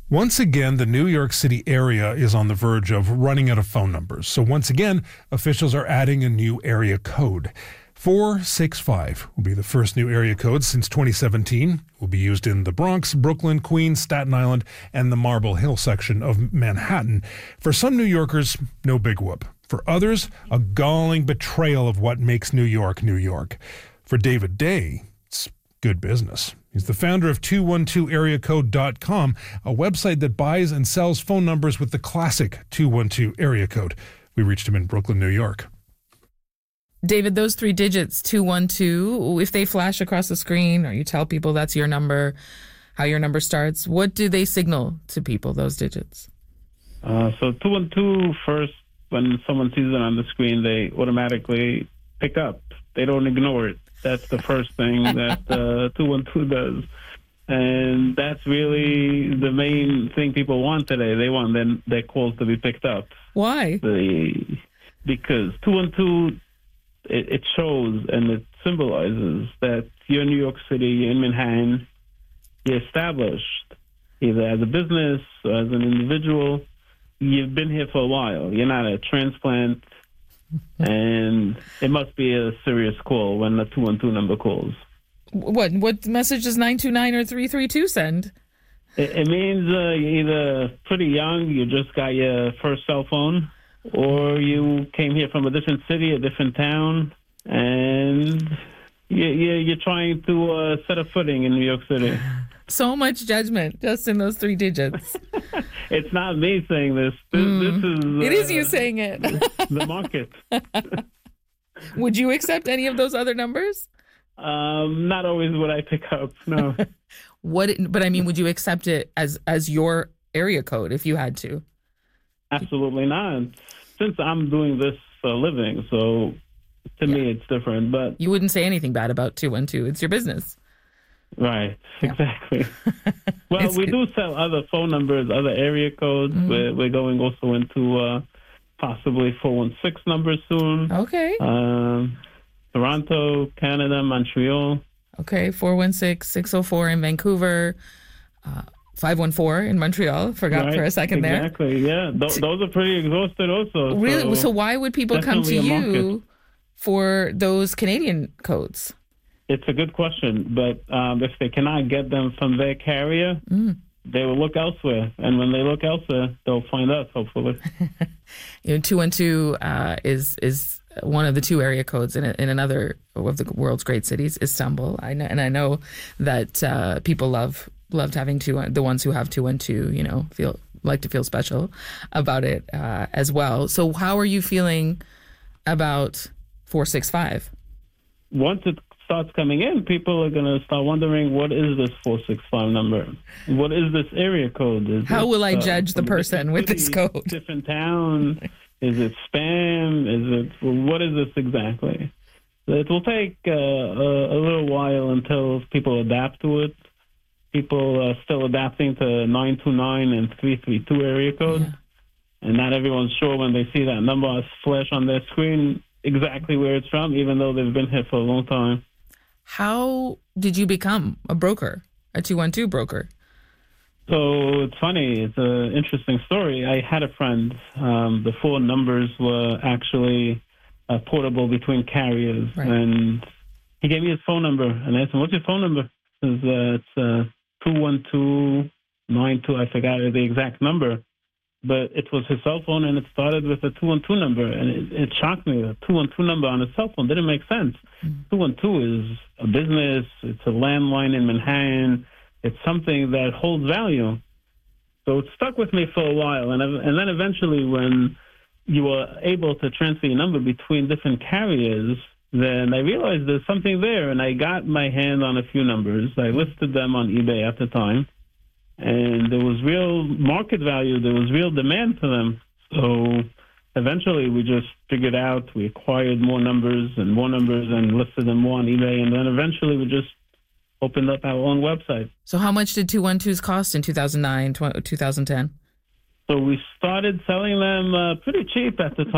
Once again, the New York City area is on the verge of running out of phone numbers. So once again, officials are adding a new area code. 465 will be the first new area code since 2017. It will be used in the Bronx, Brooklyn, Queens, Staten Island, and the Marble Hill section of Manhattan. For some New Yorkers, no big whoop. For others, a galling betrayal of what makes New York, New York. For David Day, it's good business. He's the founder of 212areacode.com, a website that buys and sells phone numbers with the classic 212 area code. We reached him in Brooklyn, New York. David, those 3 digits, 212, if they flash across the screen or you tell people that's your number, how your number starts, what do they signal to people, those digits? So 212, first, when someone sees it on the screen, they automatically pick up. They don't ignore it. That's the first thing that 212 does. And that's really the main thing people want today. They want their calls to be picked up. Why? Because 212, it shows and it symbolizes that you're in New York City, you're in Manhattan, you're established, either as a business or as an individual. You've been here for a while. You're not a transplant, and it must be a serious call when the 212 number calls. What message does 929 or 332 send? It means you're either pretty young, you just got your first cell phone, or you came here from a different city, a different town, and you're trying to set a footing in New York City. So much judgment just in those 3 digits. It's not me saying this. This is... it is you saying it. The market. Would you accept any of those other numbers? Not always would I pick up, no. But I mean, would you accept it as your area code if you had to? Absolutely not. Since I'm doing this for a living, so to me it's different. But you wouldn't say anything bad about 212. It's your business. Right, exactly. Well, we do sell other phone numbers, other area codes. Mm-hmm. We're going also into possibly 416 numbers soon. Okay. Toronto, Canada, Montreal. Okay, 416-604 in Vancouver, 514 in Montreal. Forgot for a second there. Exactly, yeah. Those are pretty exhausted also. Really? So why would people come to you for those Canadian codes? It's a good question, but if they cannot get them from their carrier, they will look elsewhere. And when they look elsewhere, they'll find us, hopefully. 212 is one of the 2 area codes in another of the world's great cities, Istanbul. I know that people loved having the ones who have 212, like to feel special about it as well. So how are you feeling about 465? Once it starts coming in, people are going to start wondering, what is this 465 number? What is this area code? How will I judge the person with this code? Different town? Is it spam? What is this exactly? It will take a little while until people adapt to it. People are still adapting to 929 and 332 area codes. Yeah. And not everyone's sure when they see that number flash on their screen exactly where it's from, even though they've been here for a long time. How did you become a broker, a 212 broker? So it's funny. It's an interesting story. I had a friend. The 4 numbers were actually portable between carriers. Right. And he gave me his phone number. And I asked him, what's your phone number? It's 21292. I forgot the exact number. But it was his cell phone, and it started with a 212 number. And it shocked me. A 212 number on a cell phone didn't make sense. 212 is a business. It's a landline in Manhattan. It's something that holds value. So it stuck with me for a while. And then eventually when you were able to transfer your number between different carriers, then I realized there's something there. And I got my hand on a few numbers. I listed them on eBay at the time. And there was real market value. There was real demand for them. So eventually we just figured out, we acquired more numbers and listed them more on eBay. And then eventually we just opened up our own website. So how much did 212s cost in 2009, 2010? So we started selling them pretty cheap at the time.